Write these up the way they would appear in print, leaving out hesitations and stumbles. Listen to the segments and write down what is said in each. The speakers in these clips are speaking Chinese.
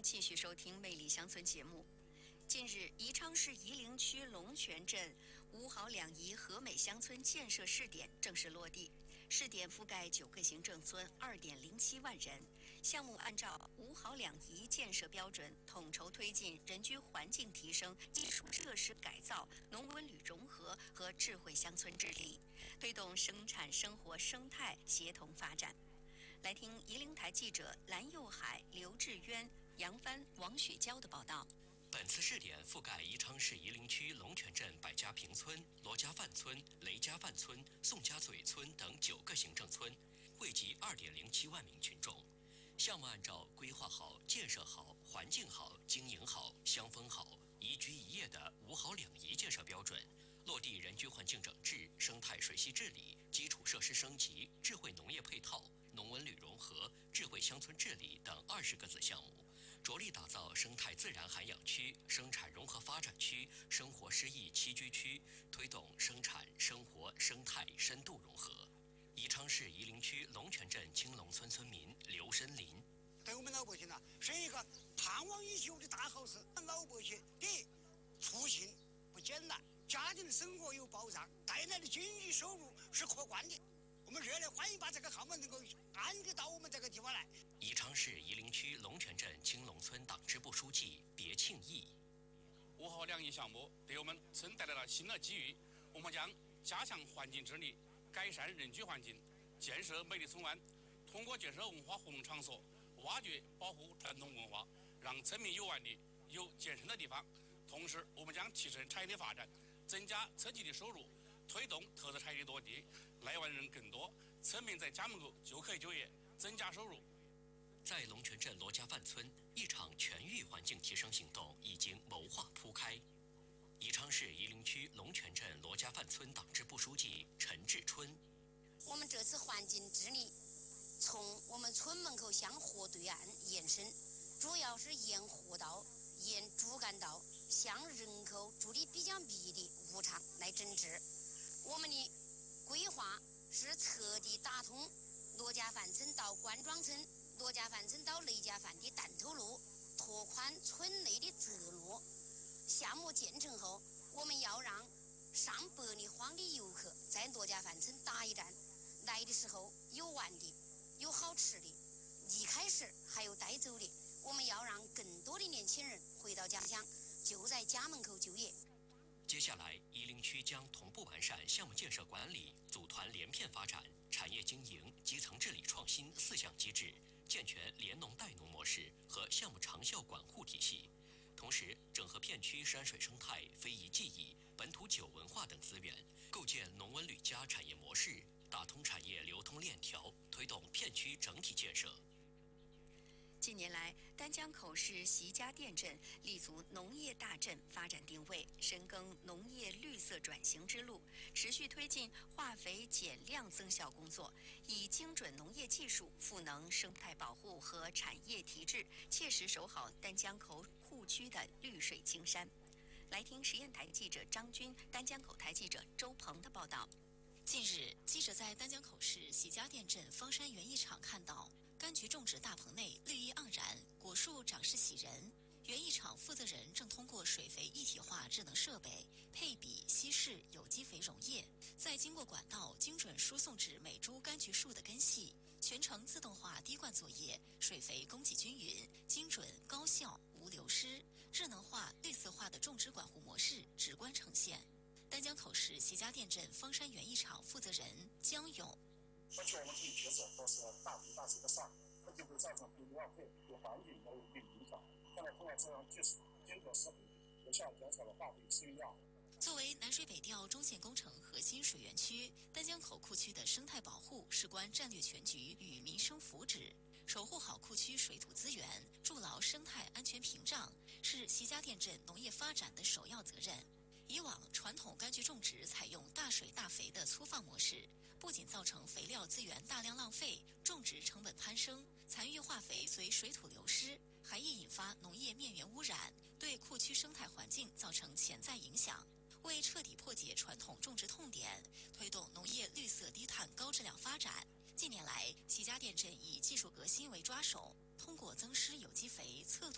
继续收听《魅力乡村》节目。近日，宜昌市夷陵区龙泉镇五好两宜和美乡村建设试点正式落地，试点覆盖9个行政村，2.07万人。项目按照五好两宜建设标准，统筹推进人居环境提升、基础设施改造、农文旅融合和智慧乡村治理，推动生产生活生态协同发展。来听夷陵台记者蓝佑海、刘志渊、杨帆、王雪娇的报道。 本次试点覆盖宜昌市夷陵区龙泉镇百家坪村、罗家范村、雷家范村、宋家嘴村等9个行政村，惠及2.07万名群众。项目按照规划好、建设好、环境好、经营好、乡风好、宜居宜业的五好两宜建设标准，落地人居环境整治、生态水系治理、基础设施升级、智慧农业配套、农文旅融合、智慧乡村治理等20个子项目，着力打造生态自然涵养区、生产融合发展区、生活诗意栖居区，推动生产生活生态深度融合。宜昌市夷陵区龙泉镇青龙村村民刘申林： 对我们老百姓是一个盼望已久的大好事。老百姓第一，出行不艰难，家庭的生活有保障，带来的经济收入是可观的。我们热烈欢迎把这个项目能够安置到我们这个地方来。 宜昌市夷陵区龙泉镇青龙村党支部书记别庆义： 五好两宜项目对我们村带来了新的机遇，我们将加强环境治理，改善人居环境，建设美丽村湾，通过建设文化活动场所，挖掘保护传统文化，让村民有玩的、有健身的地方。同时，我们将提升产业的发展，增加村级的收入，推动特色产业落地，来玩人更多，村民在家门口就可以就业，增加收入。 在龙泉镇罗家范村，一场全域环境提升行动已经谋划铺开。宜昌市夷陵区龙泉镇罗家范村党支部书记陈志春： 我们这次环境治理从我们村门口向河对岸延伸，主要是沿河道、沿主干道向人口住的比较密的物场来整治。我们的规划是彻底打通罗家范村到关庄村、罗家范村到雷家范的弹头路，拓宽村内的侧路。项目建成后，我们要让上百里荒的游客在罗家范村打一站，来的时候有玩的，有好吃的，离开时还有带走的。我们要让更多的年轻人回到家乡，就在家门口就业。 接下来，夷陵区将同步完善项目建设管理、组团联片发展、产业经营、基层治理创新4项机制，健全联农带农模式和项目长效管护体系。同时，整合片区山水生态、非遗技艺、本土酒文化等资源，构建农文旅加产业模式，打通产业流通链条，推动片区整体建设。 近年来，丹江口市习家店镇立足农业大镇发展定位，深耕农业绿色转型之路，持续推进化肥减量增效工作，以精准农业技术赋能生态保护和产业提质，切实守好丹江口库区的绿水青山。来听实验台记者张军、丹江口台记者周鹏的报道。 近日，记者在丹江口市习家店镇方山园艺场看到，柑橘种植大棚内绿意盎然，果树长势喜人。园艺场负责人正通过水肥一体化智能设备配比稀释有机肥溶液，再经过管道精准输送至每株柑橘树的根系，全程自动化滴灌作业，水肥供给均匀、精准、高效、无流失，智能化、绿色化的种植管护模式直观呈现。丹江口市习家店镇方山园艺场负责人江勇： 而且我们这里角色都是大体大致的上，它就会造成肥力浪费，对环境也有一定影响。现在通过这样技术，精准施肥，有效减少了化肥施用量。 作为南水北调中线工程核心水源区，丹江口库区的生态保护事关战略全局与民生福祉，守护好库区水土资源，筑牢生态安全屏障，是习家店镇农业发展的首要责任。以往传统柑橘种植采用大水大肥的粗放模式，不仅造成肥料资源大量浪费，种植成本攀升，残余化肥随水土流失，还易引发农业面源污染，对库区生态环境造成潜在影响。为彻底破解传统种植痛点，推动农业绿色低碳高质量发展，近年来习家店镇以技术革新为抓手，通过增施有机肥、测土配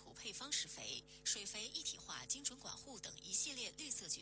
方施肥、水肥一体化精准管护等一系列绿色举